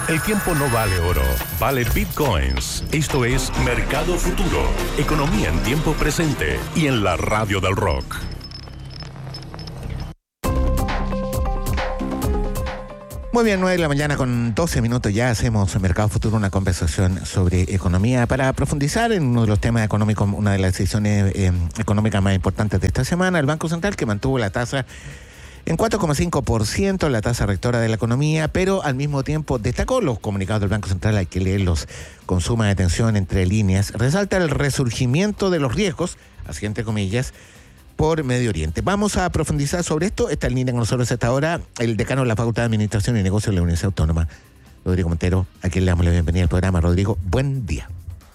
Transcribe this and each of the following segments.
El tiempo no vale oro, vale bitcoins. Esto es Mercado Futuro, economía en tiempo presente y en la radio del rock. Muy bien, 9 de la mañana con 12 minutos ya hacemos en Mercado Futuro una conversación sobre economía para profundizar en uno de los temas económicos, una de las decisiones económicas más importantes de esta semana, el Banco Central, que mantuvo la tasa en 4,5%, la tasa rectora de la economía, pero al mismo tiempo destacó los comunicados del Banco Central, hay que leerlos con suma atención entre líneas, resalta el resurgimiento de los riesgos, así entre comillas, por Medio Oriente. Vamos a profundizar sobre esto. Está en línea con nosotros hasta ahora el decano de la Facultad de Administración y Negocios de la Universidad Autónoma, Rodrigo Montero, a quien le damos la bienvenida al programa. Rodrigo, buen día.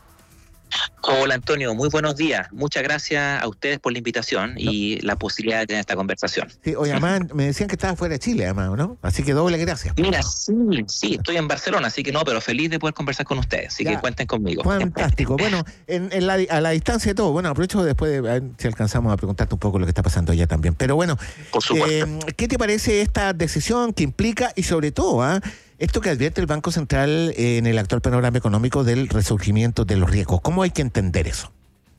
Hola Antonio, muy buenos días. Muchas gracias a ustedes por la invitación y la posibilidad de tener esta conversación. Sí, oye, además me decían que estaba fuera de Chile, además, ¿no? Así que doble gracias. Mira, sí, estoy en Barcelona, así que no, pero feliz de poder conversar con ustedes, así que cuenten conmigo. Fantástico. Bueno, a la distancia de todo, bueno, aprovecho después de ver si alcanzamos a preguntarte un poco lo que está pasando allá también. Pero bueno, por supuesto. ¿Qué te parece esta decisión que implica y sobre todo, esto que advierte el Banco Central en el actual panorama económico del resurgimiento de los riesgos? ¿Cómo hay que entender eso?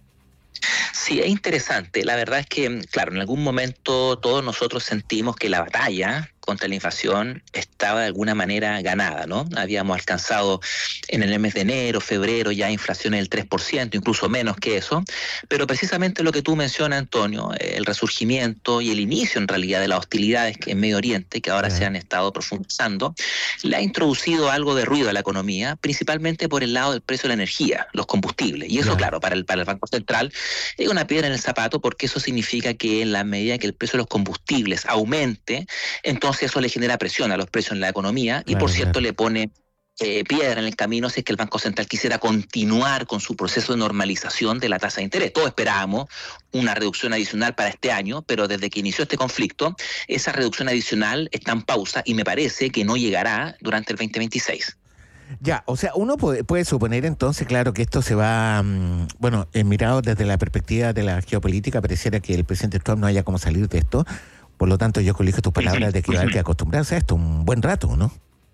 Sí, es interesante. La verdad es que, claro, en algún momento todos nosotros sentimos que la batalla contra la inflación estaba de alguna manera ganada, ¿no? Habíamos alcanzado en el mes de enero, febrero, ya inflaciones del 3%, incluso menos que eso, pero precisamente lo que tú mencionas, Antonio, el resurgimiento y el inicio en realidad de las hostilidades en Medio Oriente, que ahora se han estado profundizando, le ha introducido algo de ruido a la economía, principalmente por el lado del precio de la energía, los combustibles, y eso, claro, para el Banco Central es una piedra en el zapato, porque eso significa que en la medida que el precio de los combustibles aumente, entonces eso le genera presión a los precios en la economía y, por cierto, le pone piedra en el camino si es que el Banco Central quisiera continuar con su proceso de normalización de la tasa de interés. Todos esperábamos una reducción adicional para este año, pero desde que inició este conflicto, esa reducción adicional está en pausa y me parece que no llegará durante el 2026. Ya, o sea, uno puede suponer entonces, claro, que esto se va, mirado desde la perspectiva de la geopolítica, pareciera que el presidente Trump no haya cómo salir de esto. Por lo tanto, yo colijo tus palabras de que va a haber que acostumbrarse a esto un buen rato, ¿no?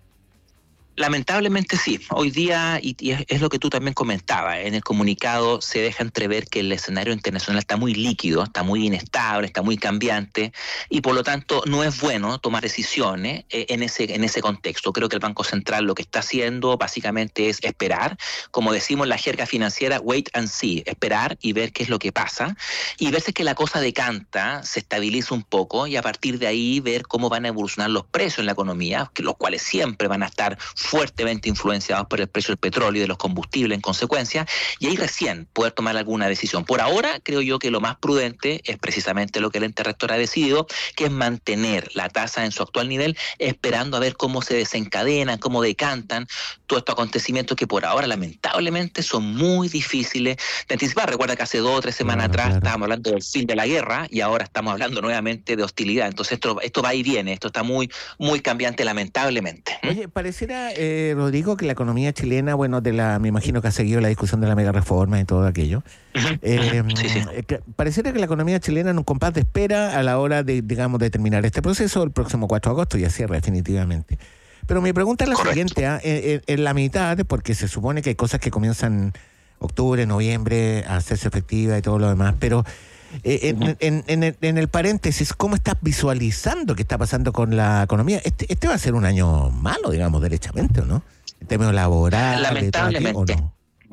Lamentablemente sí. Hoy día, y es lo que tú también comentabas, en el comunicado se deja entrever que el escenario internacional está muy líquido, está muy inestable, está muy cambiante, y por lo tanto no es bueno tomar decisiones en ese contexto. Creo que el Banco Central lo que está haciendo básicamente es esperar, como decimos en la jerga financiera, wait and see, esperar y ver qué es lo que pasa, y ver si es que la cosa decanta, se estabiliza un poco, y a partir de ahí ver cómo van a evolucionar los precios en la economía, los cuales siempre van a estar fuertemente influenciados por el precio del petróleo y de los combustibles en consecuencia, y ahí recién poder tomar alguna decisión. Por ahora, creo yo que lo más prudente es precisamente lo que el ente rector ha decidido, que es mantener la tasa en su actual nivel, esperando a ver cómo se desencadenan, cómo decantan todos estos acontecimientos que por ahora, lamentablemente, son muy difíciles de anticipar. Recuerda que hace 2 o 3 semanas atrás estábamos hablando del fin de la guerra y ahora estamos hablando nuevamente de hostilidad. Entonces esto va y viene, esto está muy, muy cambiante, lamentablemente. Oye, pareciera, Rodrigo, que la economía chilena, me imagino que ha seguido la discusión de la mega reforma y todo aquello. Sí. Pareciera que la economía chilena en un compás de espera a la hora de terminar este proceso el próximo 4 de agosto, ya cierra definitivamente. Pero mi pregunta es la siguiente, en la mitad, porque se supone que hay cosas que comienzan octubre, noviembre a hacerse efectiva y todo lo demás, pero en el paréntesis, ¿cómo estás visualizando qué está pasando con la economía? Este va a ser un año malo, digamos, derechamente, ¿o no? En términos laborales. Lamentablemente. ¿O no?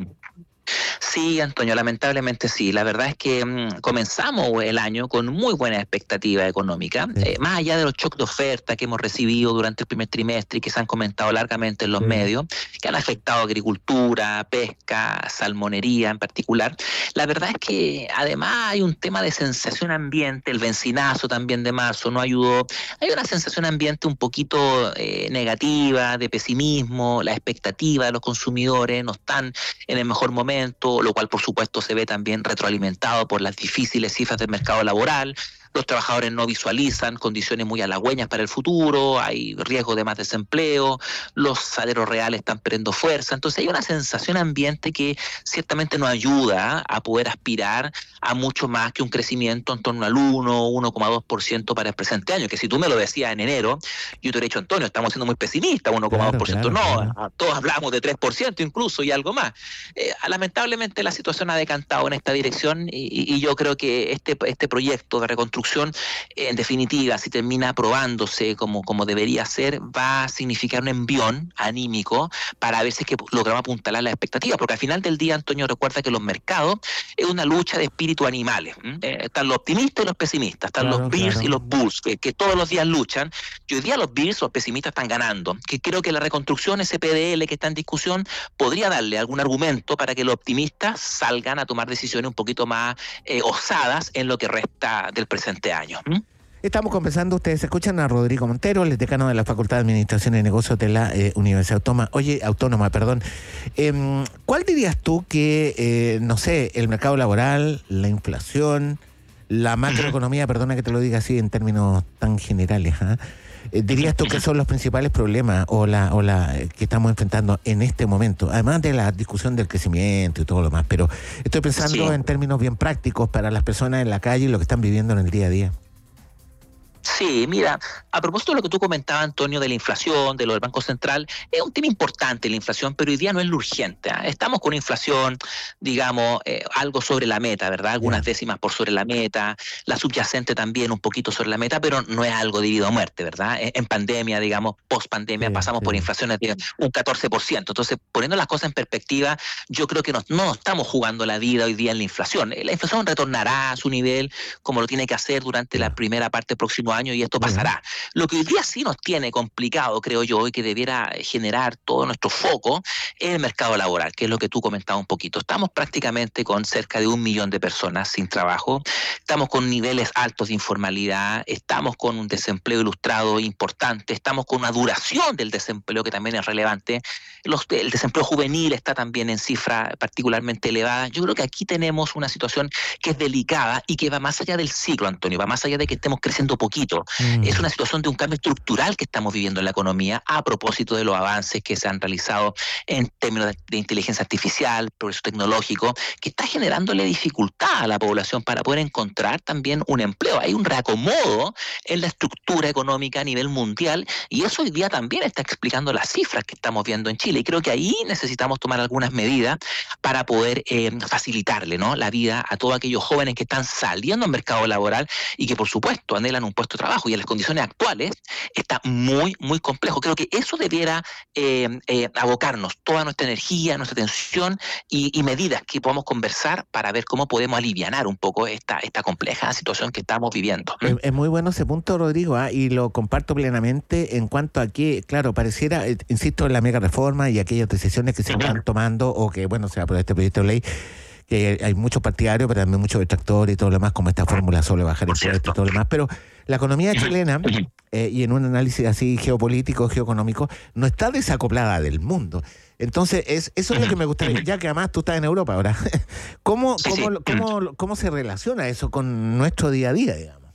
Sí, Antonio, lamentablemente sí. La verdad es que comenzamos el año con muy buena expectativa económica, más allá de los shocks de oferta que hemos recibido durante el primer trimestre y que se han comentado largamente en los medios, que han afectado agricultura, pesca, salmonería en particular. La verdad es que además hay un tema de sensación ambiente, el bencinazo también de marzo no ayudó. Hay una sensación ambiente un poquito negativa, de pesimismo, la expectativa de los consumidores no están en el mejor momento, lo cual por supuesto se ve también retroalimentado por las difíciles cifras del mercado laboral. los trabajadores no visualizan condiciones muy halagüeñas para el futuro, hay riesgo de más desempleo, los salarios reales están perdiendo fuerza, entonces hay una sensación ambiente que ciertamente no ayuda a poder aspirar a mucho más que un crecimiento en torno al 1,2% para el presente año, que si tú me lo decías en enero, yo te hubiera dicho, Antonio, estamos siendo muy pesimistas, 1,2%, claro. Todos hablamos de 3% incluso y algo más. Lamentablemente la situación ha decantado en esta dirección y yo creo que este proyecto de reconstrucción, en definitiva, si termina aprobándose como debería ser, va a significar un envión anímico para ver si es que logramos apuntalar las expectativas, porque al final del día, Antonio, recuerda que los mercados es una lucha de espíritu animales. Están los optimistas y los pesimistas, están los bears y los bulls, que todos los días luchan, y hoy día los bears, los pesimistas, están ganando. Que creo que la reconstrucción, ese PDL que está en discusión, podría darle algún argumento para que los optimistas salgan a tomar decisiones un poquito más osadas en lo que resta del presente año. Estamos conversando, ustedes escuchan a Rodrigo Montero, el decano de la Facultad de Administración y Negocios de la Universidad Autónoma. ¿Cuál dirías tú que, no sé, el mercado laboral, la inflación, la macroeconomía, perdona que te lo diga así en términos tan generales, dirías tú que son los principales problemas o la que estamos enfrentando en este momento, además de la discusión del crecimiento y todo lo demás, pero estoy pensando en términos bien prácticos para las personas en la calle y lo que están viviendo en el día a día? Sí, mira, a propósito de lo que tú comentabas, Antonio, de la inflación, de lo del Banco Central, es un tema importante la inflación, pero hoy día no es lo urgente. Estamos con una inflación, digamos, algo sobre la meta, ¿verdad? Algunas décimas por sobre la meta, la subyacente también un poquito sobre la meta, pero no es algo de vida o muerte, ¿verdad? En pandemia, digamos, post-pandemia, pasamos por inflaciones de un 14%. Entonces, poniendo las cosas en perspectiva, yo creo que no estamos jugando la vida hoy día en la inflación. La inflación retornará a su nivel como lo tiene que hacer durante la primera parte del próximo año y esto pasará. Lo que hoy día sí nos tiene complicado, creo yo, y que debiera generar todo nuestro foco es el mercado laboral, que es lo que tú comentabas un poquito. Estamos prácticamente con cerca de 1 millón de personas sin trabajo, estamos con niveles altos de informalidad, estamos con un desempleo ilustrado importante, estamos con una duración del desempleo que también es relevante, el desempleo juvenil está también en cifra particularmente elevada. Yo creo que aquí tenemos una situación que es delicada y que va más allá del ciclo, Antonio, va más allá de que estemos creciendo poquito. Es una situación de un cambio estructural que estamos viviendo en la economía a propósito de los avances que se han realizado en términos de inteligencia artificial, progreso tecnológico, que está generándole dificultad a la población para poder encontrar también un empleo. Hay un reacomodo en la estructura económica a nivel mundial y eso hoy día también está explicando las cifras que estamos viendo en Chile. Y creo que ahí necesitamos tomar algunas medidas para poder facilitarle, ¿no?, la vida a todos aquellos jóvenes que están saliendo al mercado laboral y que, por supuesto, anhelan un puesto de trabajo, y en las condiciones actuales está muy, muy complejo. Creo que eso debiera abocarnos toda nuestra energía, nuestra atención y medidas que podamos conversar para ver cómo podemos alivianar un poco esta compleja situación que estamos viviendo. Es muy bueno ese punto, Rodrigo, y lo comparto plenamente en cuanto a que, claro, pareciera, insisto, en la mega reforma y aquellas decisiones que se están tomando o que, bueno, se aprueba este proyecto de ley, que hay muchos partidarios, pero también muchos detractores y todo lo demás, como esta fórmula sobre bajar impuestos y todo lo demás, pero la economía chilena, y en un análisis así geopolítico, geoeconómico, no está desacoplada del mundo. Entonces, eso es lo que me gustaría, ya que además tú estás en Europa ahora. ¿Cómo se relaciona eso con nuestro día a día, digamos?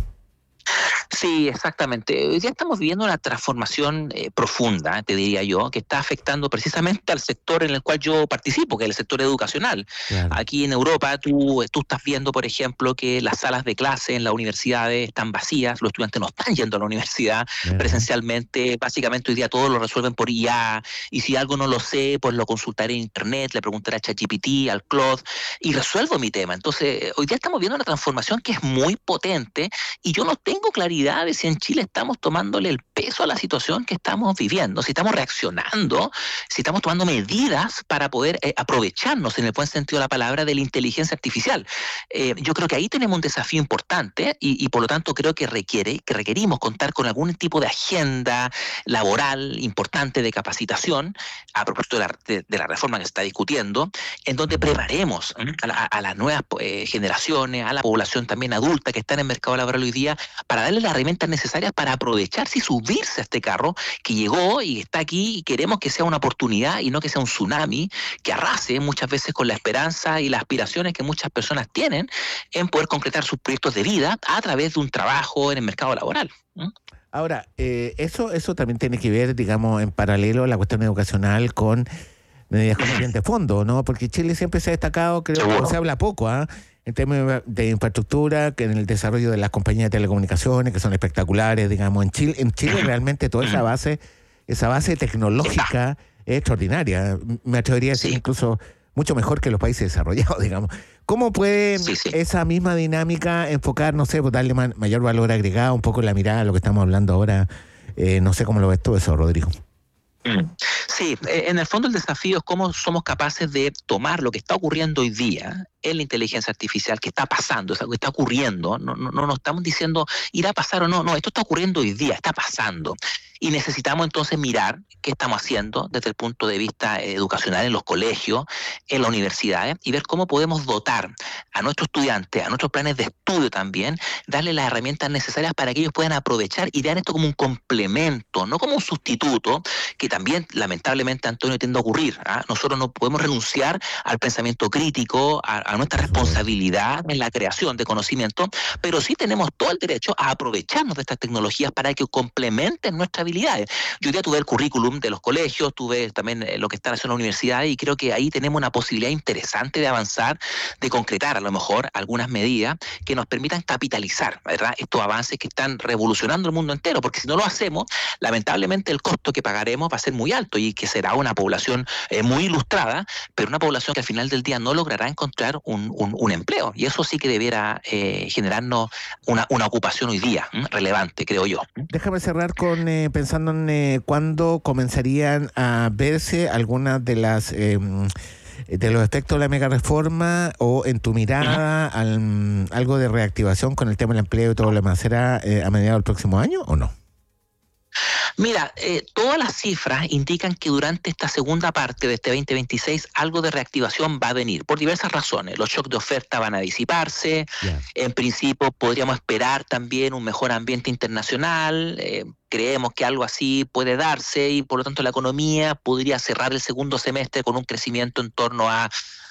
Sí, exactamente. Hoy día estamos viviendo una transformación profunda, te diría yo, que está afectando precisamente al sector en el cual yo participo, que es el sector educacional. Claro. Aquí en Europa tú estás viendo, por ejemplo, que las salas de clase en las universidades están vacías, los estudiantes no están yendo a la universidad presencialmente, básicamente hoy día todo lo resuelven por IA, y si algo no lo sé, pues lo consultaré en internet, le preguntaré a ChatGPT, al Claude, y resuelvo mi tema. Entonces, hoy día estamos viendo una transformación que es muy potente, y yo no tengo claridad de si en Chile estamos tomándole el peso a la situación que estamos viviendo, si estamos reaccionando, si estamos tomando medidas para poder aprovecharnos, en el buen sentido de la palabra, de la inteligencia artificial. Yo creo que ahí tenemos un desafío importante y por lo tanto creo que requerimos contar con algún tipo de agenda laboral importante de capacitación a propósito de la reforma que se está discutiendo, en donde preparemos a las nuevas generaciones, a la población también adulta que está en el mercado laboral hoy día, para darle la las herramientas necesarias para aprovecharse y subirse a este carro que llegó y está aquí, y queremos que sea una oportunidad y no que sea un tsunami que arrase muchas veces con la esperanza y las aspiraciones que muchas personas tienen en poder concretar sus proyectos de vida a través de un trabajo en el mercado laboral. Ahora, eso también tiene que ver, digamos, en paralelo a la cuestión educacional con medidas como el de fondo, ¿no? Porque Chile siempre se ha destacado, creo que se habla poco, en términos de infraestructura, que en el desarrollo de las compañías de telecomunicaciones, que son espectaculares, digamos. En Chile realmente toda esa base tecnológica es extraordinaria. Me atrevería a decir incluso mucho mejor que los países desarrollados, digamos. ¿Cómo puede esa misma dinámica enfocar, no sé, pues darle mayor valor agregado, un poco la mirada a lo que estamos hablando ahora? No sé cómo lo ves tú eso, Rodrigo. Sí, en el fondo el desafío es cómo somos capaces de tomar lo que está ocurriendo hoy día en la inteligencia artificial, que está pasando, es algo que está ocurriendo, no estamos diciendo irá a pasar o no, esto está ocurriendo hoy día, está pasando. Y necesitamos entonces mirar qué estamos haciendo desde el punto de vista educacional en los colegios, en las universidades, y ver cómo podemos dotar a nuestros estudiantes, a nuestros planes de estudio también, darle las herramientas necesarias para que ellos puedan aprovechar y dar esto como un complemento, no como un sustituto, que también lamentablemente, Antonio, tiende a ocurrir. Nosotros no podemos renunciar al pensamiento crítico, a nuestra responsabilidad en la creación de conocimiento, pero sí tenemos todo el derecho a aprovecharnos de estas tecnologías para que complementen nuestras habilidades. Yo hoy día tuve el currículum de los colegios, tuve también lo que están haciendo las universidades, y creo que ahí tenemos una posibilidad interesante de avanzar, de concretar a lo mejor algunas medidas que nos permitan capitalizar, ¿verdad?, estos avances que están revolucionando el mundo entero, porque si no lo hacemos, lamentablemente el costo que pagaremos va a ser muy alto y que será una población muy ilustrada, pero una población que al final del día no logrará encontrar un empleo, y eso sí que debiera generarnos una ocupación hoy día relevante, creo yo. Déjame cerrar con pensando en cuándo comenzarían a verse algunas de las de los efectos de la mega reforma, o en tu mirada algo de reactivación con el tema del empleo y todo lo demás. ¿Será a mediados del próximo año o no? Mira, todas las cifras indican que durante esta segunda parte de este 2026 algo de reactivación va a venir, por diversas razones. Los shocks de oferta van a disiparse, en principio podríamos esperar también un mejor ambiente internacional, creemos que algo así puede darse, y por lo tanto la economía podría cerrar el segundo semestre con un crecimiento en torno a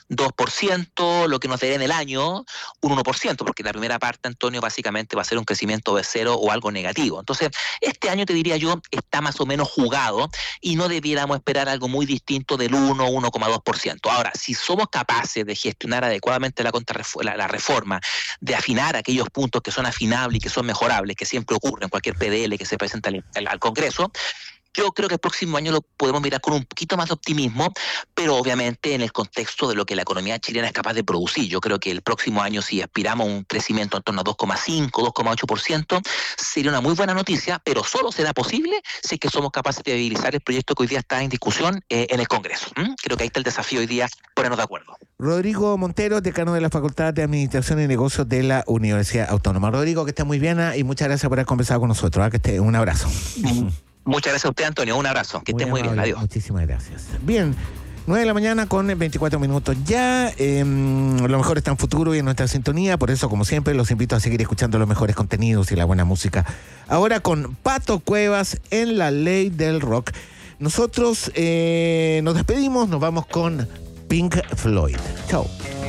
2%, lo que nos daría en el año un 1%, porque la primera parte, Antonio, básicamente va a ser un crecimiento de cero o algo negativo. Entonces, este año, te diría yo, está más o menos jugado y no debiéramos esperar algo muy distinto del 1,2%. Ahora, si somos capaces de gestionar adecuadamente la reforma, de afinar aquellos puntos que son afinables y que son mejorables, que siempre ocurre en cualquier PDL que se presenta al Congreso, yo creo que el próximo año lo podemos mirar con un poquito más de optimismo, pero obviamente en el contexto de lo que la economía chilena es capaz de producir. Yo creo que el próximo año, si aspiramos a un crecimiento en torno a 2,5, 2,8%, sería una muy buena noticia, pero solo será posible si es que somos capaces de viabilizar el proyecto que hoy día está en discusión en el Congreso. Creo que ahí está el desafío hoy día, ponernos de acuerdo. Rodrigo Montero, decano de la Facultad de Administración y Negocios de la Universidad Autónoma. Rodrigo, que esté muy bien, y muchas gracias por haber conversado con nosotros. Un abrazo. Muchas gracias a usted, Antonio. Un abrazo. Que esté muy bien. Adiós. Muchísimas gracias. Bien, 9 de la mañana con 24 minutos ya. Lo mejor está en futuro y en nuestra sintonía. Por eso, como siempre, los invito a seguir escuchando los mejores contenidos y la buena música. Ahora con Pato Cuevas en La Ley del Rock. Nosotros nos despedimos. Nos vamos con Pink Floyd. Chao.